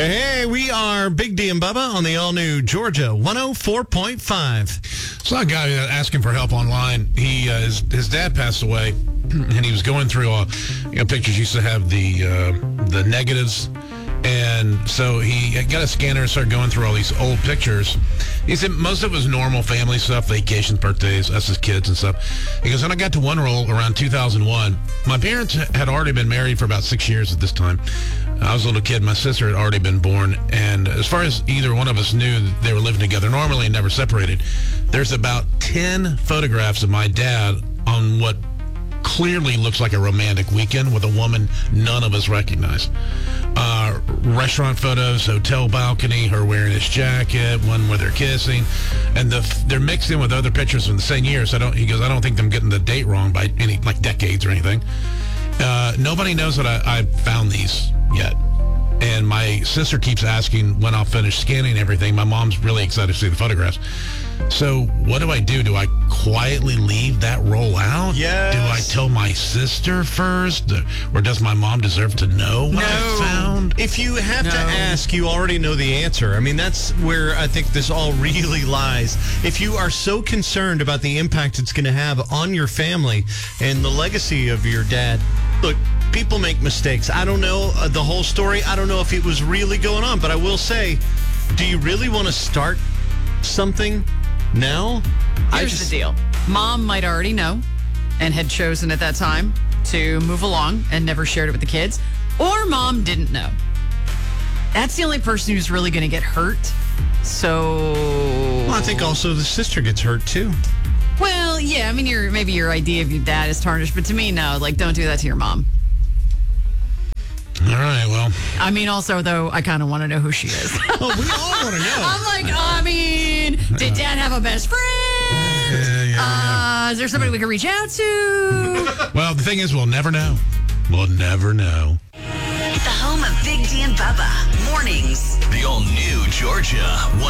Hey, we are Big D and Bubba on the all-new Georgia 104.5. Saw a guy asking for help online. His dad passed away, and he was going through pictures. Used to have the negatives, and so he got a scanner and started going through all these old pictures. He said most of it was normal family stuff, vacations, birthdays, us as kids and stuff. He goes, and I got to one roll around 2001. My parents had already been married for about 6 years at this time. I was a little kid. My sister had already been born. And as far as either one of us knew, they were living together normally and never separated. There's about 10 photographs of my dad on what clearly looks like a romantic weekend with a woman none of us recognize. Restaurant photos, hotel balcony, her wearing his jacket, one where they're kissing, and they're mixed in with other pictures from the same year. So he goes, I don't think I'm getting the date wrong by any decades or anything. Nobody knows that I found these yet. And my sister keeps asking when I'll finish scanning everything. My mom's really excited to see the photographs. So what do I do? Do I quietly leave that roll out? Yes. Do I tell my sister first? Or does my mom deserve to know what I found? If you have to ask, you already know the answer. I mean, that's where I think this all really lies. If you are so concerned about the impact it's going to have on your family and the legacy of your dad, look, people make mistakes. I don't know the whole story. I don't know if it was really going on, but I will say, do you really want to start something now? Here's the deal. Mom might already know and had chosen at that time to move along and never shared it with the kids. Or mom didn't know. That's the only person who's really going to get hurt. So... Well, I think also the sister gets hurt, too. Well, yeah. I mean, maybe your idea of your dad is tarnished. But to me, no. Don't do that to your mom. All right, well. I mean, also, though, I kind of want to know who she is. Oh, we all want to know. I'm like, did Dad have a best friend? Yeah. Is there somebody we can reach out to? Well, the thing is, we'll never know. We'll never know. The home of Big D and Bubba. Mornings. The all-new Georgia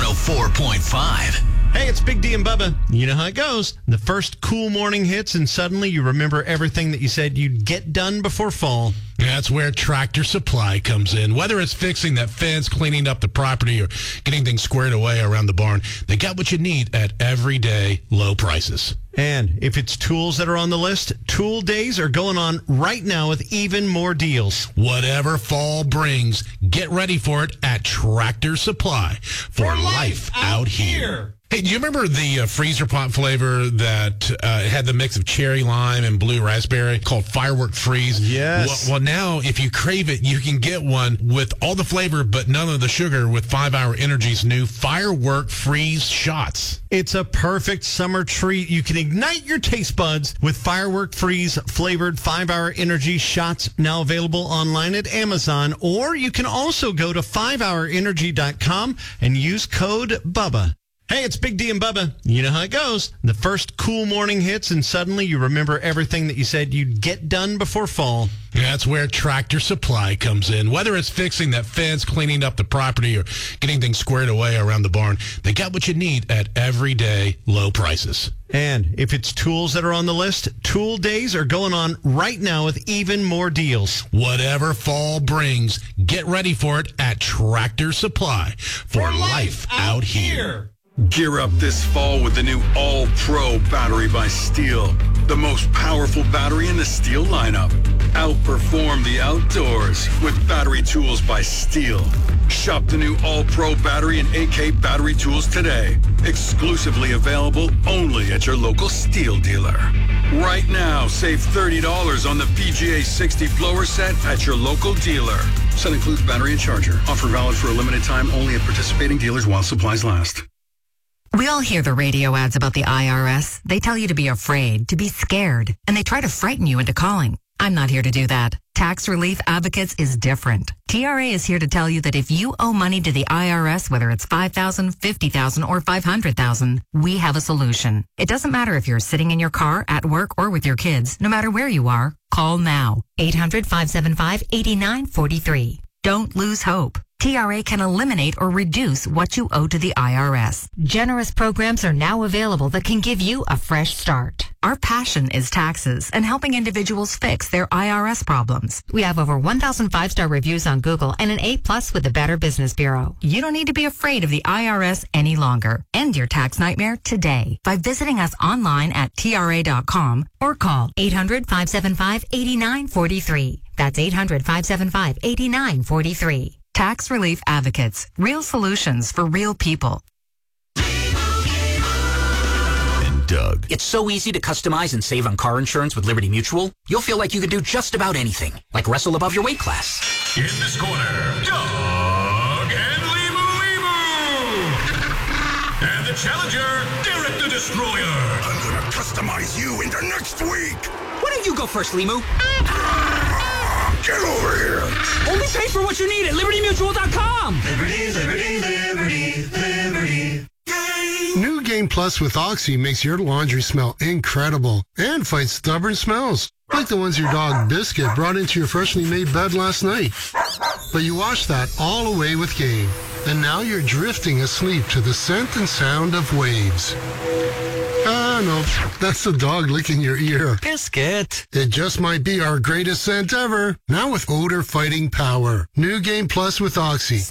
104.5. Hey, it's Big D and Bubba. You know how it goes. The first cool morning hits, and suddenly you remember everything that you said you'd get done before fall. That's where Tractor Supply comes in. Whether it's fixing that fence, cleaning up the property, or getting things squared away around the barn, they got what you need at everyday low prices. And if it's tools that are on the list, Tool Days are going on right now with even more deals. Whatever fall brings, get ready for it at Tractor Supply for life out here. Hey, do you remember the freezer pop flavor that had the mix of cherry lime and blue raspberry called Firework Freeze? Yes. Well, now, if you crave it, you can get one with all the flavor but none of the sugar with 5 Hour Energy's new Firework Freeze shots. It's a perfect summer treat. You can ignite your taste buds with Firework Freeze flavored 5 Hour Energy shots, now available online at Amazon, or you can also go to 5hourenergy.com and use code BUBBA. Hey, it's Big D and Bubba. You know how it goes. The first cool morning hits, and suddenly you remember everything that you said you'd get done before fall. That's where Tractor Supply comes in. Whether it's fixing that fence, cleaning up the property, or getting things squared away around the barn, they got what you need at everyday low prices. And if it's tools that are on the list, Tool Days are going on right now with even more deals. Whatever fall brings, get ready for it at Tractor Supply for life out here. Gear up this fall with the new All-Pro battery by Steel. The most powerful battery in the Steel lineup. Outperform the outdoors with battery tools by Steel. Shop the new All-Pro battery and AK battery tools today. Exclusively available only at your local Steel dealer. Right now, save $30 on the PGA 60 blower set at your local dealer. Set includes battery and charger. Offer valid for a limited time only at participating dealers while supplies last. We all hear the radio ads about the IRS. They tell you to be afraid, to be scared, and they try to frighten you into calling. I'm not here to do that. Tax Relief Advocates is different. TRA is here to tell you that if you owe money to the IRS, whether it's $5,000, $50,000, or $500,000, we have a solution. It doesn't matter if you're sitting in your car, at work, or with your kids. No matter where you are, call now. 800-575-8943. Don't lose hope. TRA can eliminate or reduce what you owe to the IRS. Generous programs are now available that can give you a fresh start. Our passion is taxes and helping individuals fix their IRS problems. We have over 1,000 5-star reviews on Google and an A+ with the Better Business Bureau. You don't need to be afraid of the IRS any longer. End your tax nightmare today by visiting us online at TRA.com or call 800-575-8943. That's 800-575-8943. Tax Relief Advocates. Real solutions for real people. Doug. It's so easy to customize and save on car insurance with Liberty Mutual. You'll feel like you can do just about anything, like wrestle above your weight class. In this corner, Doug and Limu. And the challenger, Derek the Destroyer. I'm gonna customize you into next week. Why don't you go first, Limu? Get over here. Only pay for what you need at LibertyMutual.com. Liberty, liberty, liberty, liberty. New Game Plus with Oxy makes your laundry smell incredible and fights stubborn smells, like the ones your dog Biscuit brought into your freshly made bed last night. But you washed that all away with Game, and now you're drifting asleep to the scent and sound of waves. No, that's the dog licking your ear. Biscuit. It just might be our greatest scent ever, now with odor-fighting power. New Game Plus with Oxy.